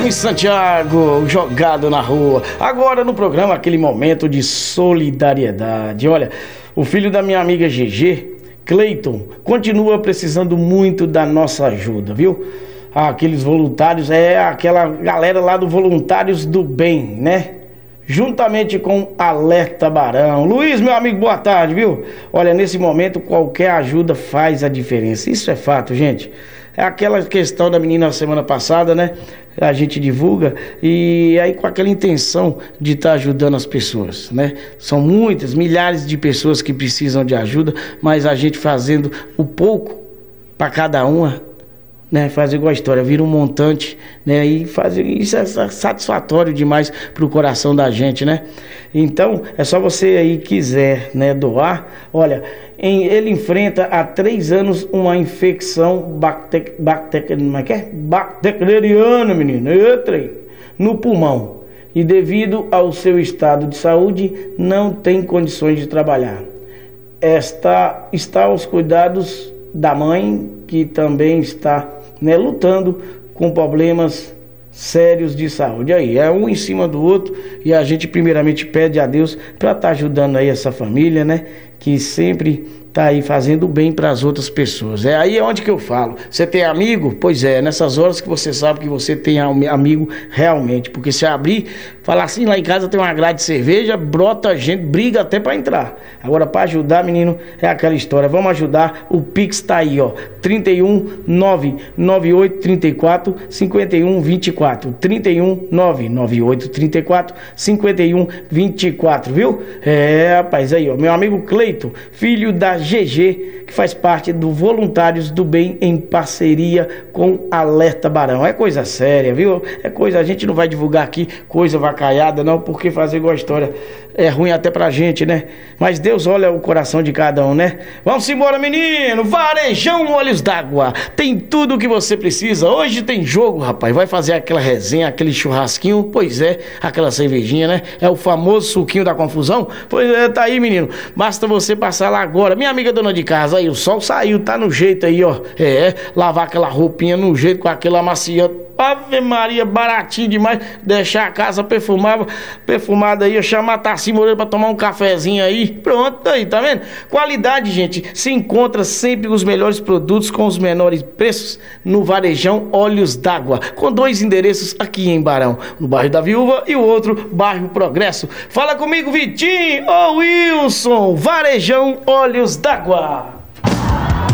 Carmen Santiago, jogado na rua. Agora no programa, aquele momento de solidariedade. Olha, o filho da minha amiga GG, Cleiton, continua precisando muito da nossa ajuda, viu? Aqueles voluntários, aquela galera lá do Voluntários do Bem, né? Juntamente com Alerta Barão. Luiz, meu amigo, boa tarde, viu? Olha, nesse momento qualquer ajuda faz a diferença. Isso é fato, gente. É aquela questão da menina semana passada, né? A gente divulga e aí com aquela intenção de estar ajudando as pessoas, né? São muitas, milhares de pessoas que precisam de ajuda, mas a gente fazendo o pouco para cada uma, né, faz igual a história, vira um montante, né, e faz, isso é satisfatório demais pro coração da gente, né? Então, é só você aí quiser, né, doar. Olha, ele enfrenta há 3 anos uma infecção bacteriana, menino, no pulmão, e devido ao seu estado de saúde, não tem condições de trabalhar. Está aos cuidados da mãe, que também está, né, lutando com problemas sérios de saúde. Aí é um em cima do outro, e a gente primeiramente pede a Deus para estar ajudando aí essa família, né, que sempre tá aí fazendo bem para as outras pessoas. É aí onde que eu falo. Você tem amigo? Pois é, nessas horas que você sabe que você tem amigo realmente, porque se abrir, falar assim, lá em casa tem uma grade de cerveja, brota gente, briga até para entrar. Agora para ajudar, menino, é aquela história. Vamos ajudar, o Pix tá aí, ó, 31 998 34 51 24, 31 998 34 51 24, viu? É, rapaz, aí, ó, meu amigo Cleiton, filho da GG, que faz parte do Voluntários do Bem em parceria com Alerta Barão. É coisa séria, viu? É coisa, a gente não vai divulgar aqui coisa vacaiada, não, porque fazer igual a história é ruim até pra gente, né? Mas Deus olha o coração de cada um, né? Vamos embora, menino! Varejão Olhos d'Água, tem tudo o que você precisa. Hoje tem jogo, rapaz, vai fazer aquela resenha, aquele churrasquinho, pois é, aquela cervejinha, né? É o famoso suquinho da confusão. Pois é, tá aí, menino, basta você passar lá agora. Minha amiga dona de casa, aí o sol saiu, tá no jeito aí, ó. Lavar aquela roupinha no jeito, com aquele amaciante. Ave Maria, baratinho demais. Deixar a casa perfumada aí, chamar Tassi Moreira pra tomar um cafezinho aí. Pronto, aí, tá vendo? Qualidade, gente, se encontra sempre os melhores produtos com os menores preços no Varejão Olhos d'Água, com 2 endereços aqui em Barão, no bairro da Viúva e o outro, bairro Progresso. Fala comigo, Vitinho ou Wilson, Varejão Olhos d'Água.